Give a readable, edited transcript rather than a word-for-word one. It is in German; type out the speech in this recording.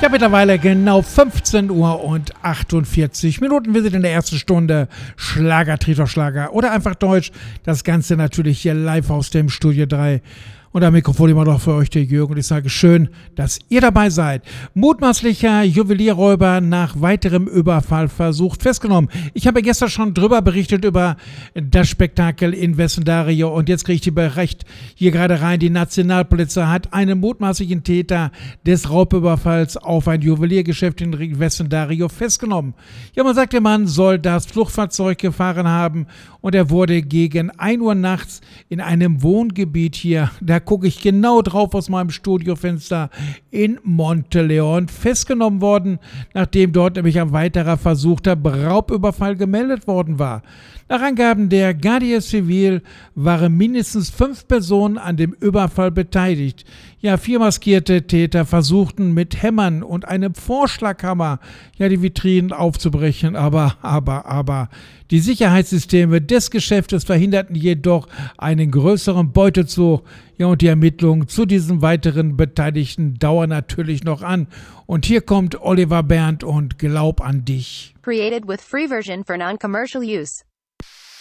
Ja, mittlerweile genau 15 Uhr und 48 Minuten. Wir sind in der ersten Stunde Schlager, Triebschlager oder einfach Deutsch. Das Ganze natürlich hier live aus dem Studio 3. Und am Mikrofon immer noch für euch der Jürgen. Und ich sage schön, dass ihr dabei seid. Mutmaßlicher Juwelierräuber nach weiterem Überfallversuch festgenommen. Ich habe gestern schon drüber berichtet über das Spektakel in Vessendario. Und jetzt kriege ich die Bericht hier gerade rein. Die Nationalpolizei hat einen mutmaßlichen Täter des Raubüberfalls auf ein Juweliergeschäft in Vessendario festgenommen. Ja, man sagt, der Mann soll das Fluchtfahrzeug gefahren haben. Und er wurde gegen 1 Uhr nachts in einem Wohngebiet hier, da gucke ich genau drauf aus meinem Studiofenster, in Monteleon festgenommen worden, nachdem dort nämlich ein weiterer versuchter Raubüberfall gemeldet worden war. Nach Angaben der Guardia Civil waren mindestens 5 Personen an dem Überfall beteiligt. Ja, 4 maskierte Täter versuchten mit Hämmern und einem Vorschlaghammer die Vitrinen aufzubrechen, aber die Sicherheitssysteme des Geschäftes verhinderten jedoch einen größeren Beutezug. Ja, und die Ermittlungen zu diesen weiteren Beteiligten dauern natürlich noch an. Und hier kommt Oliver Berndt und Glaub an dich. Created with free version for non-commercial use.